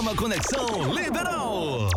Programa Conexão Liberal.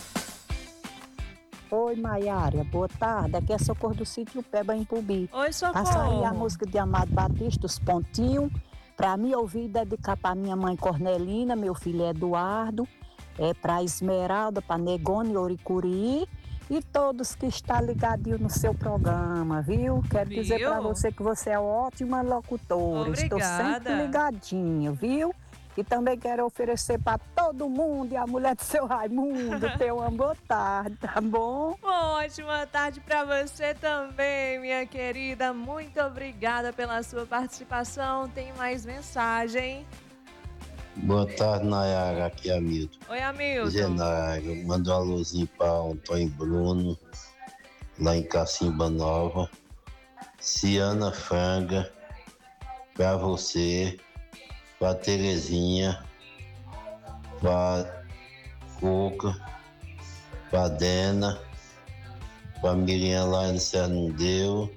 Oi, Maiara, boa tarde. Aqui é Socorro do Sítio Peba, em Pubi. Oi, Socorro. Passa aí a música de Amado Batista, Os Pontinhos, pra mim ouvir e dedicar pra minha mãe Cornelina, meu filho Eduardo, pra Esmeralda, pra Negone, Oricuri e todos que estão ligadinhos no seu programa, viu? Quero dizer pra você que você é ótima locutora. Obrigada. Estou sempre ligadinho, viu? E também quero oferecer para todo mundo e a mulher do seu Raimundo ter uma boa tarde, tá bom? Uma ótima tarde para você também, minha querida. Muito obrigada pela sua participação. Tem mais mensagem? Boa tarde, Nayara. Aqui é Hamilton. Oi, Hamilton. Zenário, manda um alôzinho para Antônio Bruno, lá em Cacimba Nova. Ciana Franga, para você. Pra Terezinha, pra Coca, pra Dena, pra Miriam lá no Serra Não Deu.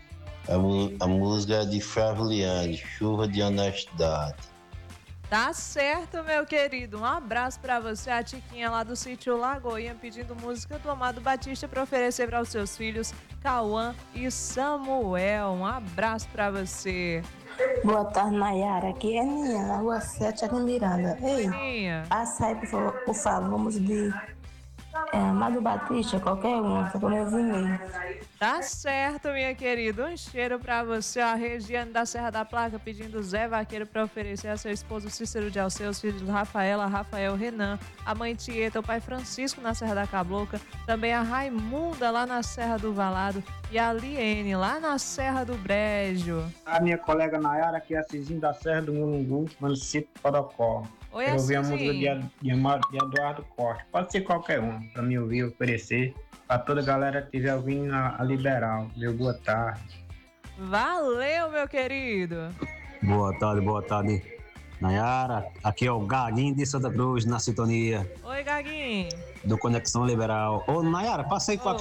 A música é de Fravliane, Chuva de Honestidade. Tá certo, meu querido. Um abraço pra você, a Tiquinha lá do sítio Lagoinha, pedindo música do Amado Batista pra oferecer para os seus filhos, Cauã e Samuel. Um abraço pra você. Boa tarde, Nayara. Aqui é Ninha, na rua 7, aqui em Miranda. Ei, Ninha. passa aí, por favor, vamos de Amado Batista, qualquer um, tá como eu vi mesmo. Tá certo, minha querida. Um cheiro pra você. A Regiane da Serra da Placa pedindo Zé Vaqueiro pra oferecer a seu esposo Cícero de Alceu, os filhos Rafaela, Rafael, Renan, a mãe Tieta, o pai Francisco na Serra da Cabloca, também a Raimunda lá na Serra do Valado e a Liene lá na Serra do Brejo. A minha colega Nayara, que é a Cizinho da Serra do Mulungu, município de Porocó. Oi, eu ouvi a música Cizinho. de Eduardo Costa. Pode ser qualquer um, pra me ouvir, oferecer. Pra toda a galera que estiver ouvindo a Liberal. Meu boa tarde. Valeu, meu querido. Boa tarde, Nayara. Aqui é o Gaguinho de Santa Cruz, na sintonia Oi, Gaguinho. do Conexão Liberal. Ô, Nayara, passa aí com